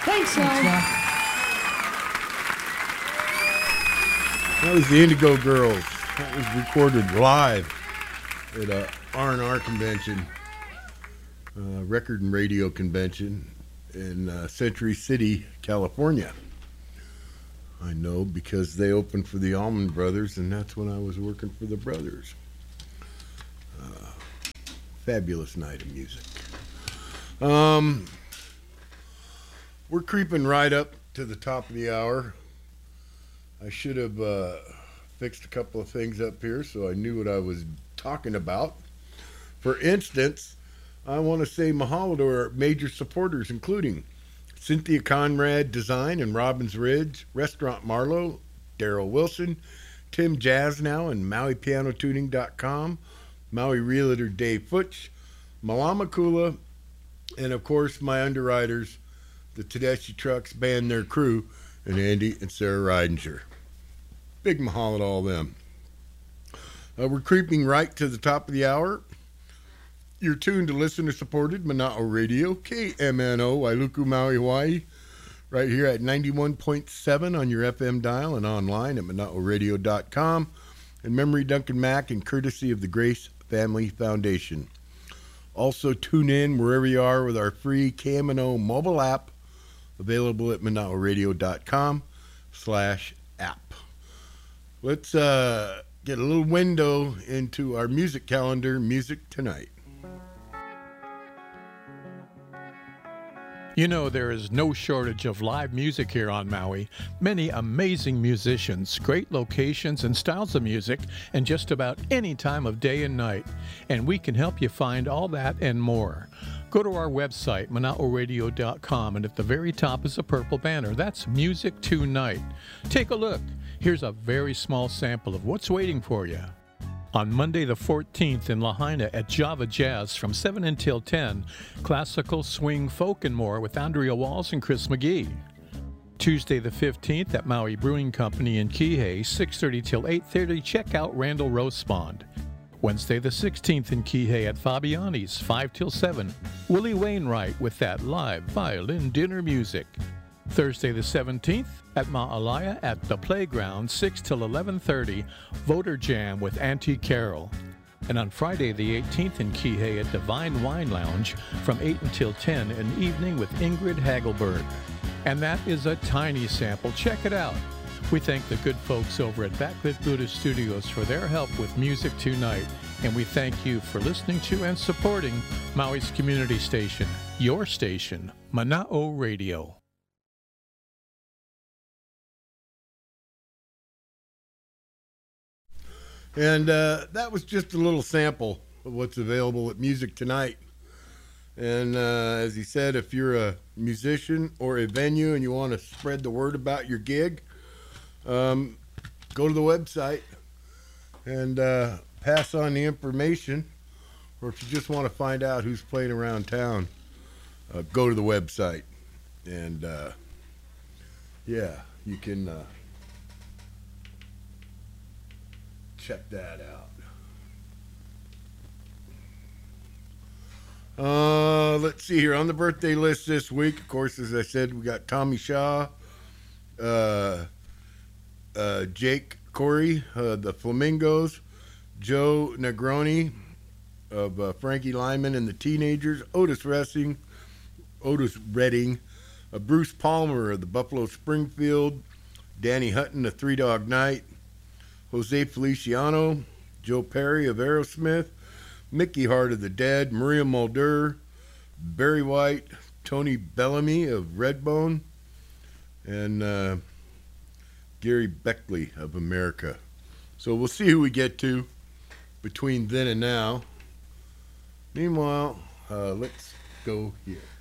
Thanks, y'all. That was the Indigo Girls. That was recorded live at a R&R convention, record and radio convention in Century City, California. I know because they opened for the Allman Brothers, and that's when I was working for the Brothers. Fabulous night of music. We're creeping right up to the top of the hour. I should have fixed a couple of things up here so I knew what I was talking about. For instance, I want to say mahalo to our major supporters, including Cynthia Conrad Design in Robbins Ridge, Restaurant Marlowe, Daryl Wilson, Tim Jasnow and MauiPianoTuning.com, Maui Realtor Dave Futch, Malama Kula, and of course my underwriters, the Tedeschi Trucks Band, their crew, and Andy and Sarah Ridinger. Big mahalo to all them. We're creeping right to the top of the hour. You're tuned to listener-supported Mana'o Radio, KMNO, Wailuku, Maui, Hawaii, right here at 91.7 on your FM dial and online at mana'oradio.com, and Memory Duncan Mack, and courtesy of the Grace Family Foundation. Also tune in wherever you are with our free KMNO mobile app, available at mana'oradio.com/app. Let's get a little window into our music calendar, Music Tonight. You know, there is no shortage of live music here on Maui. Many amazing musicians, great locations and styles of music, and just about any time of day and night. And we can help you find all that and more. Go to our website, mana'oradio.com, and at the very top is a purple banner. That's Music Tonight. Take a look. Here's a very small sample of what's waiting for you. On Monday the 14th in Lahaina at Java Jazz from 7 until 10, classical, swing, folk, and more with Andrea Walls and Chris McGee. Tuesday the 15th at Maui Brewing Company in Kihei, 6:30 till 8:30, check out Randall Rospond. Wednesday the 16th in Kihei at Fabiani's, 5 till 7, Willie Wainwright with that live violin dinner music. Thursday the 17th at Ma'alaya at the Playground, 6 till 11:30, Voter Jam with Auntie Carol. And on Friday the 18th in Kihei at Divine Wine Lounge from 8 until 10, an evening with Ingrid Hagelberg. And that is a tiny sample. Check it out. We thank the good folks over at Backlit Buddha Studios for their help with Music Tonight. And we thank you for listening to and supporting Maui's community station, your station, Mana'o Radio. And that was just a little sample of what's available at Music Tonight. And as he said, if you're a musician or a venue and you want to spread the word about your gig, go to the website and pass on the information. Or if you just want to find out who's playing around town, go to the website. And yeah, you can check that out. Let's see here on the birthday list this week. Of course, as I said, we got Tommy Shaw, Jake Corey, the Flamingos, Joe Negroni of Frankie Lyman and the Teenagers, Otis Redding, Bruce Palmer of the Buffalo Springfield, Danny Hutton of Three Dog Night, Jose Feliciano, Joe Perry of Aerosmith, Mickey Hart of the Dead, Maria Mulder, Barry White, Tony Bellamy of Redbone, and Gary Beckley of America. So we'll see who we get to between then and now. Meanwhile, let's go here.